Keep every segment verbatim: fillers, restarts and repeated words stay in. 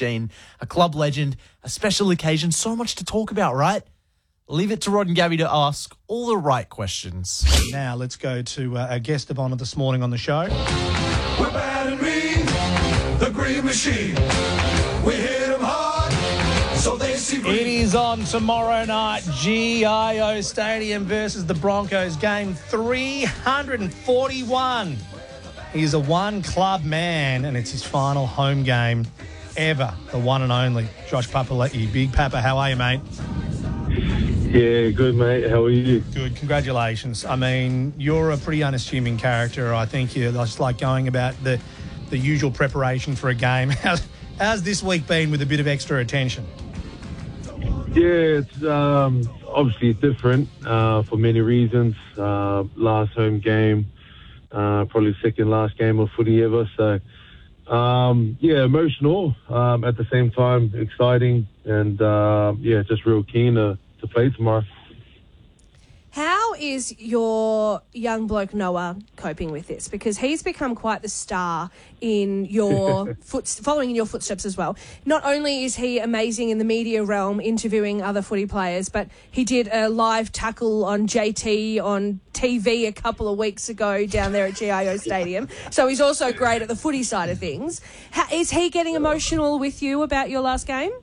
machine, a club legend, a special occasion, so much to talk about, right? Leave it to Rod and Gabby to ask all the right questions. Now let's go to uh, a guest of honour this morning on the show. We're bad and mean, the Green Machine. We hit them hard, so they see green. It is on tomorrow night, G I O Stadium versus the Broncos, game three hundred forty-one. He's a one-club man, and it's his final home game ever, the one and only Josh Papali'i. Big Papa, how are you, mate? Yeah, good, mate. How are you? Good, congratulations. I mean, you're a pretty unassuming character. I think you're just like going about the, the usual preparation for a game. How's, how's this week been with a bit of extra attention? Yeah, it's um, obviously different uh, for many reasons. Uh, last home game, uh, probably second last game of footy ever. So, um, yeah, emotional. Um, at the same time, exciting, and uh, yeah, just real keen to, to play tomorrow. How is your young bloke Noah coping with this? Because he's become quite the star in your foot, following in your footsteps as well. Not only is he amazing in the media realm, interviewing other footy players, but he did a live tackle on J T on T V a couple of weeks ago down there at G I O Stadium. So he's also great at the footy side of things. How, is he getting emotional with you about your last game?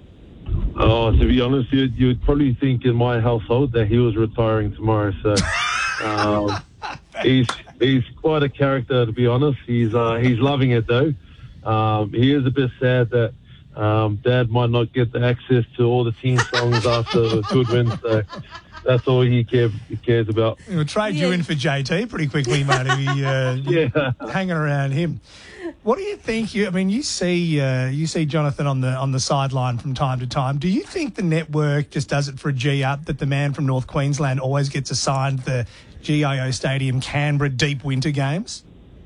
Oh, to be honest, you'd, you'd probably think in my household that he was retiring tomorrow. So um, he's he's quite a character, to be honest. He's uh, he's loving it though. Um, he is a bit sad that um, Dad might not get the access to all the team songs after a good win. So that's all he, care, he cares about. We'll trade Yeah. you in for J T pretty quickly, mate. If you, uh, Yeah. hanging around him. What do you think? You, I mean, you see, uh, you see Jonathan on the on the sideline from time to time. Do you think the network just does it for a G up? That the man from North Queensland always gets assigned the G I O Stadium Canberra deep winter games?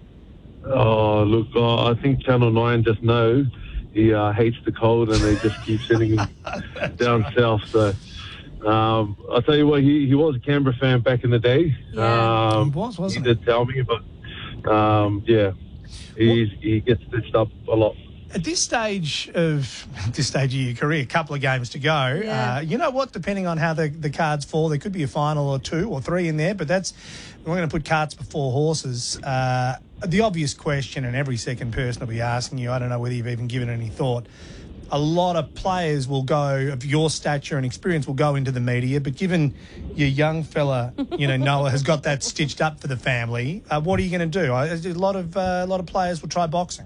Oh, look, uh, I think Channel nine just know he uh, hates the cold, and they just keep sending him down south. So um, I'll tell you what, he, he was a Canberra fan back in the day. Yeah. Um, He was, wasn't he? did tell me, but um, yeah, he's, he gets stitched up a lot. At this stage of this stage of your career, a couple of games to go. Yeah. Uh, you know what? Depending on how the, the cards fall, there could be a final or two or three in there. But that's we're going to put carts before horses. Uh, the obvious question, and every second person will be asking you. I don't know whether you've even given it any thought. A lot of players will go of your stature and experience will go into the media, but given your young fella, you know Noah has got that stitched up for the family. Uh, what are you going to do? A lot of uh, a lot of players will try boxing.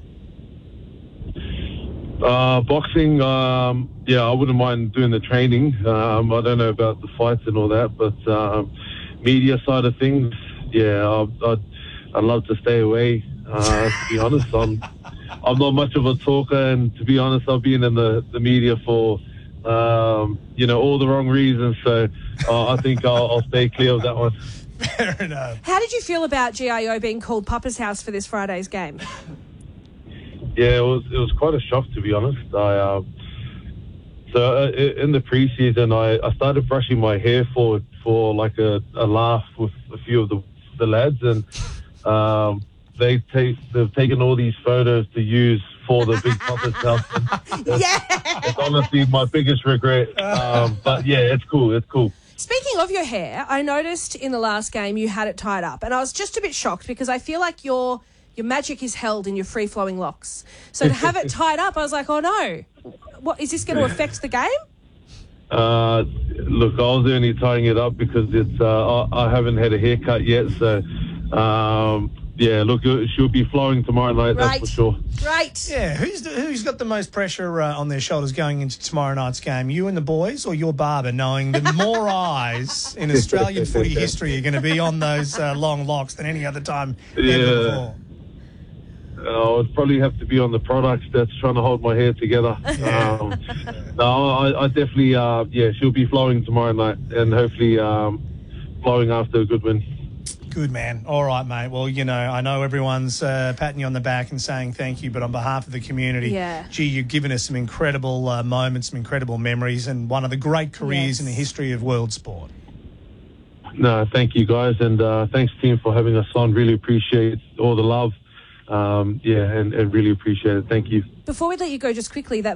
Uh, boxing, um, yeah, I wouldn't mind doing the training. Um, I don't know about the fights and all that, but um, media side of things, yeah, I'd, I'd, I'd love to stay away. Uh, to be honest, I'm I'm not much of a talker, and to be honest, I've been in the, the media for um, you know all the wrong reasons. So uh, I think I'll, I'll stay clear of that one. Fair enough. How did you feel about G I O being called Papa's House for this Friday's game? Yeah, it was it was quite a shock, to be honest. I uh, so uh, in the preseason, I, I started brushing my hair for for like a, a laugh with a few of the the lads, and um, they take they've taken all these photos to use for the Big Papa's House. It's, Yeah. it's honestly my biggest regret. Um, but yeah, it's cool. It's cool. Speaking of your hair, I noticed in the last game you had it tied up, and I was just a bit shocked because I feel like your your magic is held in your free-flowing locks. So to have it tied up, I was like, oh no, what is this going to affect the game? Uh, look, I was only tying it up because it's uh, I, I haven't had a haircut yet, so um, yeah. Look, she'll be flowing tomorrow night, Right. that's for sure. Right. Yeah, who's the, who's got the most pressure uh, on their shoulders going into tomorrow night's game? You and the boys, or your barber, knowing that more eyes in Australian footy history are going to be on those uh, long locks than any other time ever Yeah. before? Uh, I would probably have to be on the products that's trying to hold my hair together. Um, no, I, I definitely, uh, yeah, she'll be flowing tomorrow night, and hopefully um, flowing after a good win. Good man. All right, mate. Well, you know, I know everyone's uh, patting you on the back and saying thank you, but on behalf of the community, Yeah. gee, you've given us some incredible uh, moments, some incredible memories, and one of the great careers Yes. in the history of world sport. No, thank you guys, and uh, thanks team for having us on. Really appreciate all the love. Um, yeah, and, and really appreciate it. Thank you. Before we let you go, just quickly, that